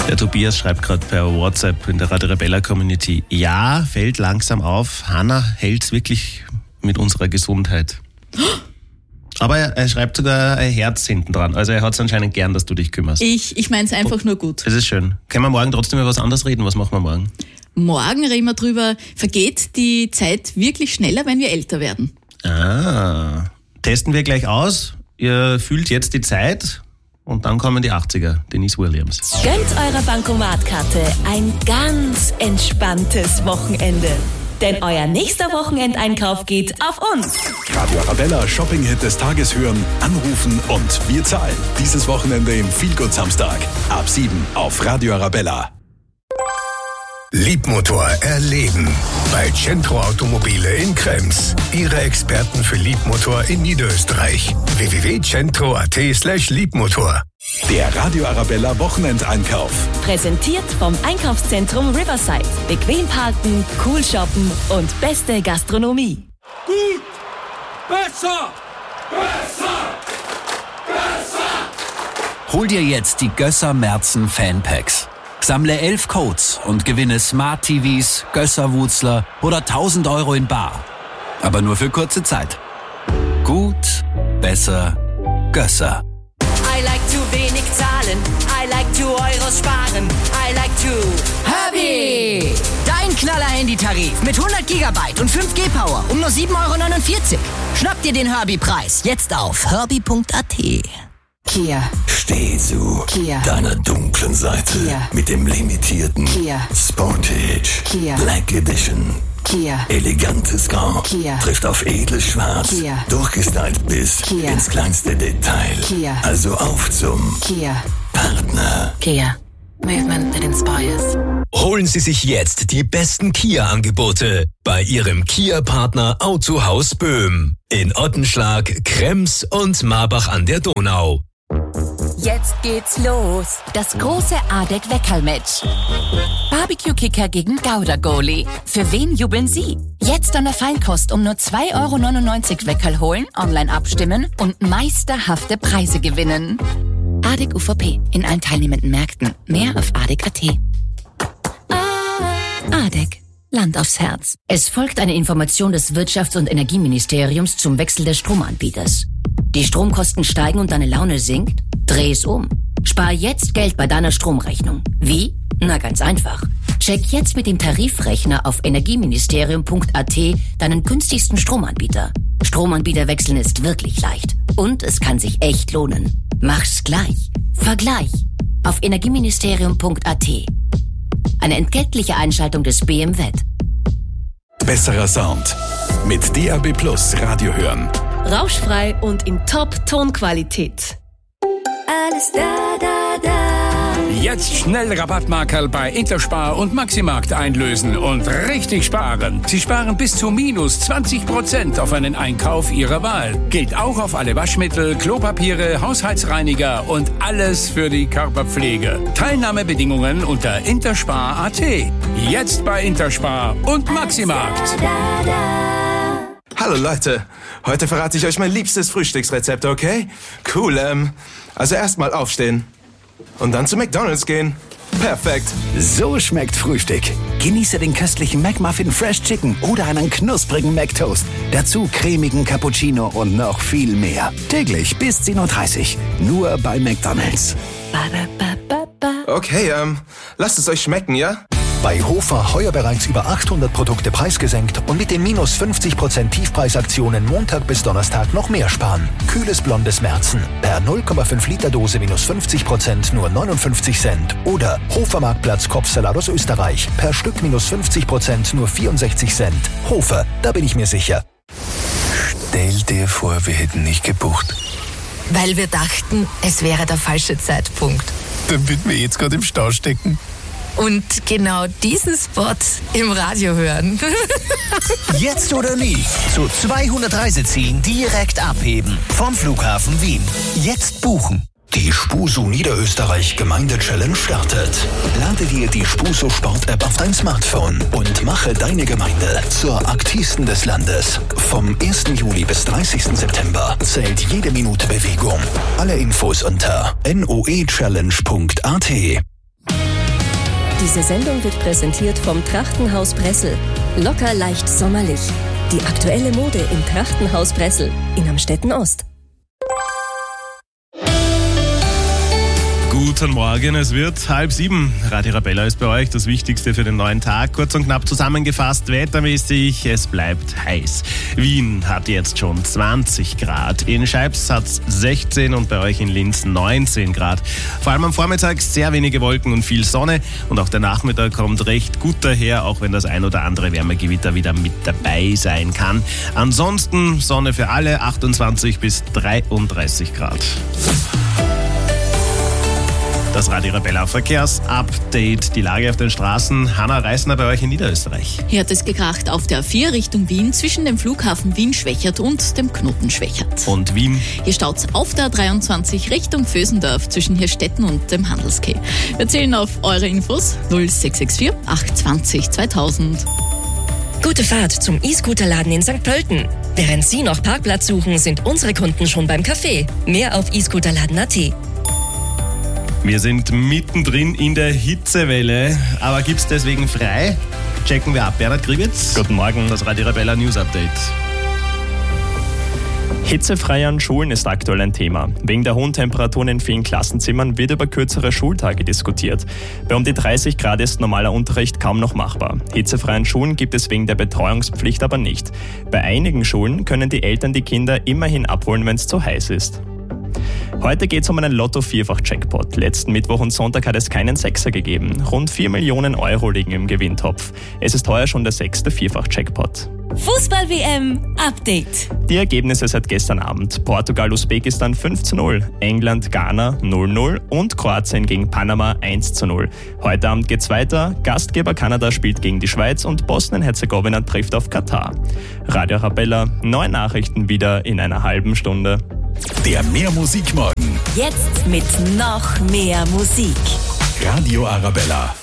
Der Tobias schreibt gerade per WhatsApp in der Radio Arabella Community: Ja, fällt langsam auf, Hanna hält's wirklich mit unserer Gesundheit. Aber er schreibt sogar ein Herz hinten dran. Also er hat es anscheinend gern, dass du dich kümmerst. Ich meine es einfach nur gut. Das ist schön. Können wir morgen trotzdem über was anderes reden? Was machen wir morgen? Morgen reden wir drüber, vergeht die Zeit wirklich schneller, wenn wir älter werden? Testen wir gleich aus. Ihr fühlt jetzt die Zeit und dann kommen die 80er. Denise Williams. Gönnt eurer Bankomatkarte ein ganz entspanntes Wochenende. Denn euer nächster Wochenendeinkauf geht auf uns. Radio Arabella Shopping-Hit des Tages hören, anrufen und wir zahlen. Dieses Wochenende im Feelgood Samstag. Ab 7 auf Radio Arabella. Liebmotor erleben. Bei Centro Automobile in Krems. Ihre Experten für Liebmotor in Niederösterreich. www.centro.at/Liebmotor. Der Radio Arabella Wochenendeinkauf. Präsentiert vom Einkaufszentrum Riverside. Bequem parken, cool shoppen und beste Gastronomie. Gut! Besser! Besser! Besser! Hol dir jetzt die Gösser Merzen Fanpacks. Sammle 11 Codes und gewinne Smart TVs, Gösser-Wutzler oder 1.000 Euro in bar. Aber nur für kurze Zeit. Gut, besser, Gösser. I like to wenig zahlen, I like to Euros sparen, I like to Herbie! Dein Knaller-Handytarif mit 100 GB und 5G-Power um nur 7,49 €. Schnapp dir den Herbie-Preis jetzt auf herbie.at. Kia. Steh zu Kia. deiner dunklen Seite Kia. mit dem limitierten Kia. Sportage Kia. Black Edition. Kia. Elegantes Grau Kia. trifft auf edles Schwarz. Kia. Durchgestylt bis Kia. ins kleinste Detail. Kia. Also auf zum Kia. Partner. Kia. Movement that inspires. Holen Sie sich jetzt die besten Kia-Angebote bei Ihrem Kia-Partner Autohaus Böhm in Ottenschlag, Krems und Marbach an der Donau. Jetzt geht's los. Das große ADEC-Weckerl-Match. Barbecue-Kicker gegen Gouda-Goalie. Für wen jubeln Sie? Jetzt an der Feinkost um nur 2,99 € Weckerl holen, online abstimmen und meisterhafte Preise gewinnen. ADEC UVP in allen teilnehmenden Märkten. Mehr auf ADEC.at. ADEC. Land aufs Herz. Es folgt eine Information des Wirtschafts- und Energieministeriums zum Wechsel des Stromanbieters. Die Stromkosten steigen und deine Laune sinkt? Dreh es um. Spar jetzt Geld bei deiner Stromrechnung. Wie? Na, ganz einfach. Check jetzt mit dem Tarifrechner auf energieministerium.at deinen günstigsten Stromanbieter. Stromanbieter wechseln ist wirklich leicht. Und es kann sich echt lohnen. Mach's gleich. Vergleich. Auf energieministerium.at. Eine entgeltliche Einschaltung des BMW. Besserer Sound. Mit DAB+ Radio hören. Rauschfrei und in Top-Tonqualität. alles da, da, da. Jetzt schnell Rabattmarkerl bei Interspar und Maximarkt einlösen und richtig sparen. Sie sparen bis zu minus 20% auf einen Einkauf Ihrer Wahl. Gilt auch auf alle Waschmittel, Klopapiere, Haushaltsreiniger und alles für die Körperpflege. Teilnahmebedingungen unter Interspar.at. Jetzt bei Interspar und Maximarkt. Hallo Leute, heute verrate ich euch mein liebstes Frühstücksrezept, okay? Cool, also erstmal aufstehen und dann zu McDonald's gehen. Perfekt. So schmeckt Frühstück. Genieße den köstlichen McMuffin Fresh Chicken oder einen knusprigen McToast. Dazu cremigen Cappuccino und noch viel mehr. Täglich bis 10:30 Uhr. Nur bei McDonald's. Okay, lasst es euch schmecken, ja? Bei Hofer heuer bereits über 800 Produkte preisgesenkt und mit den minus 50% Tiefpreisaktionen Montag bis Donnerstag noch mehr sparen. Kühles blondes Merzen. Per 0,5 Liter Dose minus 50% nur 59 Cent. Oder Hofer-Marktplatz Kopfsalat aus Österreich. Per Stück minus 50% nur 64 Cent. Hofer, da bin ich mir sicher. Stell dir vor, wir hätten nicht gebucht. Weil wir dachten, es wäre der falsche Zeitpunkt. Damit wir jetzt gerade im Stau stecken. Und genau diesen Spot im Radio hören. Jetzt oder nie. Zu 200 Reisezielen direkt abheben. Vom Flughafen Wien. Jetzt buchen. Die Spuso Niederösterreich Gemeinde-Challenge startet. Lade dir die Spuso Sport-App auf dein Smartphone und mache deine Gemeinde zur aktivsten des Landes. Vom 1. Juli bis 30. September zählt jede Minute Bewegung. Alle Infos unter noechallenge.at. Diese Sendung wird präsentiert vom Trachtenhaus Bressel. Locker leicht sommerlich. Die aktuelle Mode im Trachtenhaus Bressel in Amstetten Ost. Guten Morgen, es wird 6:30. Radio Arabella ist bei euch, das Wichtigste für den neuen Tag. Kurz und knapp zusammengefasst, wettermäßig, es bleibt heiß. Wien hat jetzt schon 20 Grad, in Scheibs hat es 16 und bei euch in Linz 19 Grad. Vor allem am Vormittag sehr wenige Wolken und viel Sonne und auch der Nachmittag kommt recht gut daher, auch wenn das ein oder andere Wärmegewitter wieder mit dabei sein kann. Ansonsten Sonne für alle, 28 bis 33 Grad. Das Radio Arabella Verkehrsupdate. Die Lage auf den Straßen. Hanna Reisner bei euch in Niederösterreich. Hier hat es gekracht auf der A4 Richtung Wien zwischen dem Flughafen Wien-Schwächert und dem Knoten Schwächert. Und Wien? Hier staut's auf der A23 Richtung Vösendorf zwischen Hirstetten und dem Handelskeh. Wir zählen auf eure Infos 0664 820 2000. Gute Fahrt zum E-Scooter-Laden in St. Pölten. Während Sie noch Parkplatz suchen, sind unsere Kunden schon beim Café. Mehr auf e-scooterladen.at. Wir sind mittendrin in der Hitzewelle, aber gibt's deswegen frei? Checken wir ab. Bernhard Gribitz. Guten Morgen. Das Radio Arabella News Update. Hitzefrei an Schulen ist aktuell ein Thema. Wegen der hohen Temperaturen in vielen Klassenzimmern wird über kürzere Schultage diskutiert. Bei um die 30 Grad ist normaler Unterricht kaum noch machbar. Hitzefrei an Schulen gibt es wegen der Betreuungspflicht aber nicht. Bei einigen Schulen können die Eltern die Kinder immerhin abholen, wenn es zu heiß ist. Heute geht es um einen Lotto-Vierfach-Jackpot. Letzten Mittwoch und Sonntag hat es keinen Sechser gegeben. Rund 4 Millionen Euro liegen im Gewinntopf. Es ist heuer schon der 6. Vierfach-Jackpot. Fußball-WM-Update. Die Ergebnisse seit gestern Abend. Portugal-Usbekistan 5:0, England-Ghana 0:0 und Kroatien gegen Panama 1:0. Heute Abend geht's weiter. Gastgeber Kanada spielt gegen die Schweiz und Bosnien-Herzegowina trifft auf Katar. Radio Arabella, neue Nachrichten wieder in einer halben Stunde. Der Mehrmusikmorgen. Jetzt mit noch mehr Musik. Radio Arabella.